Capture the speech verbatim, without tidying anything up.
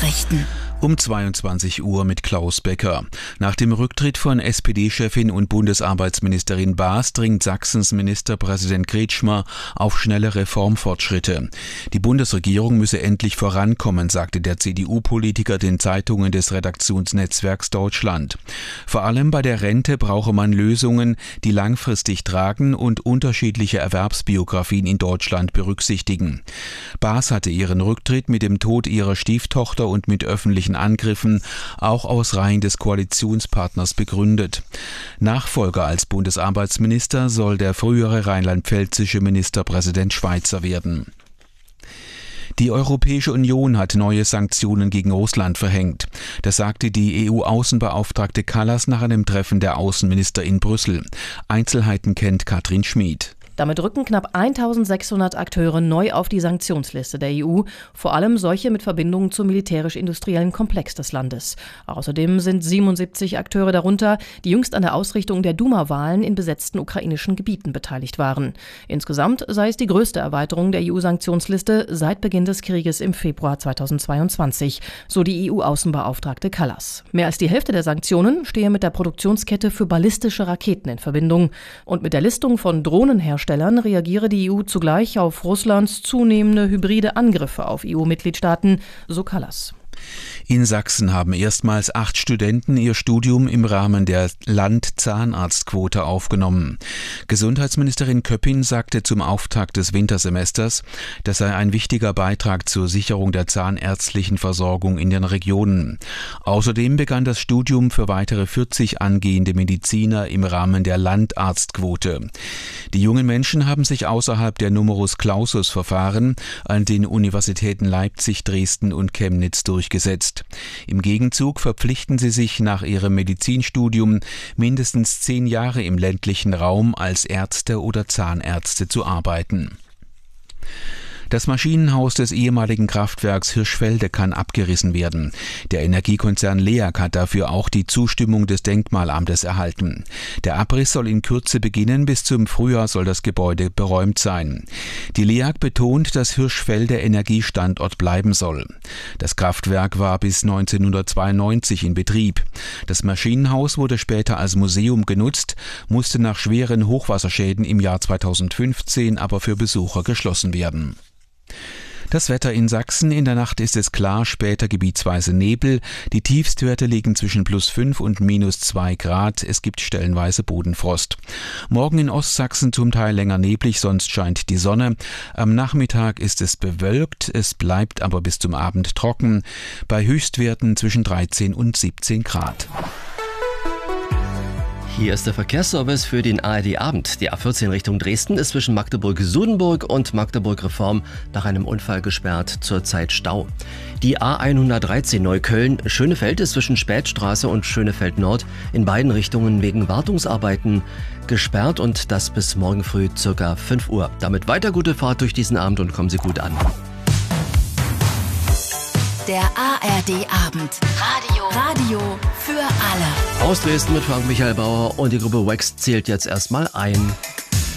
Nachrichten. Um zweiundzwanzig Uhr mit Klaus Becker. Nach dem Rücktritt von S P D-Chefin und Bundesarbeitsministerin Baas dringt Sachsens Ministerpräsident Kretschmer auf schnelle Reformfortschritte. Die Bundesregierung müsse endlich vorankommen, sagte der C D U-Politiker den Zeitungen des Redaktionsnetzwerks Deutschland. Vor allem bei der Rente brauche man Lösungen, die langfristig tragen und unterschiedliche Erwerbsbiografien in Deutschland berücksichtigen. Baas hatte ihren Rücktritt mit dem Tod ihrer Stieftochter und mit öffentlichen Angriffen auch aus Reihen des Koalitionspartners begründet. Nachfolger als Bundesarbeitsminister soll der frühere rheinland-pfälzische Ministerpräsident Schweizer werden. Die Europäische Union hat neue Sanktionen gegen Russland verhängt. Das sagte die E U-Außenbeauftragte Kallas nach einem Treffen der Außenminister in Brüssel. Einzelheiten kennt Katrin Schmid. Damit rücken knapp eintausendsechshundert Akteure neu auf die Sanktionsliste der E U, vor allem solche mit Verbindungen zum militärisch-industriellen Komplex des Landes. Außerdem sind siebenundsiebzig Akteure darunter, die jüngst an der Ausrichtung der Duma-Wahlen in besetzten ukrainischen Gebieten beteiligt waren. Insgesamt sei es die größte Erweiterung der E U-Sanktionsliste seit Beginn des Krieges im Februar zweitausendzweiundzwanzig, so die E U-Außenbeauftragte Kallas. Mehr als die Hälfte der Sanktionen stehe mit der Produktionskette für ballistische Raketen in Verbindung und mit der Listung von Drohnenherstellern reagiere die E U zugleich auf Russlands zunehmende hybride Angriffe auf E U-Mitgliedstaaten, so Kallas. In Sachsen haben erstmals acht Studenten ihr Studium im Rahmen der Land-Zahnarztquote aufgenommen. Gesundheitsministerin Köppin sagte zum Auftakt des Wintersemesters, das sei ein wichtiger Beitrag zur Sicherung der zahnärztlichen Versorgung in den Regionen. Außerdem begann das Studium für weitere vierzig angehende Mediziner im Rahmen der Landarztquote. Die jungen Menschen haben sich außerhalb der Numerus Clausus-Verfahren an den Universitäten Leipzig, Dresden und Chemnitz durchgesetzt. Im Gegenzug verpflichten sie sich nach ihrem Medizinstudium mindestens zehn Jahre im ländlichen Raum als Ärzte oder Zahnärzte zu arbeiten. Das Maschinenhaus des ehemaligen Kraftwerks Hirschfelde kann abgerissen werden. Der Energiekonzern LEAG hat dafür auch die Zustimmung des Denkmalamtes erhalten. Der Abriss soll in Kürze beginnen, bis zum Frühjahr soll das Gebäude beräumt sein. Die LEAG betont, dass Hirschfelde Energiestandort bleiben soll. Das Kraftwerk war bis neunzehnhundertzweiundneunzig in Betrieb. Das Maschinenhaus wurde später als Museum genutzt, musste nach schweren Hochwasserschäden im Jahr zweitausendfünfzehn aber für Besucher geschlossen werden. Das Wetter in Sachsen: In der Nacht ist es klar, später gebietsweise Nebel. Die Tiefstwerte liegen zwischen plus fünf und minus zwei Grad. Es gibt stellenweise Bodenfrost. Morgen in Ostsachsen zum Teil länger neblig, sonst scheint die Sonne. Am Nachmittag ist es bewölkt, es bleibt aber bis zum Abend trocken. Bei Höchstwerten zwischen dreizehn und siebzehn Grad. Hier ist der Verkehrsservice für den A R D-Abend. Die A vierzehn Richtung Dresden ist zwischen Magdeburg-Sudenburg und Magdeburg-Reform nach einem Unfall gesperrt, zurzeit Stau. Die A hundertdreizehn Neukölln-Schönefeld ist zwischen Spätstraße und Schönefeld Nord in beiden Richtungen wegen Wartungsarbeiten gesperrt und das bis morgen früh circa fünf Uhr. Damit weiter gute Fahrt durch diesen Abend und kommen Sie gut an. Der A R D-Abend. Radio. Radio für alle. Aus Dresden mit Frank Michael Bauer und die Gruppe Wax zählt jetzt erstmal ein.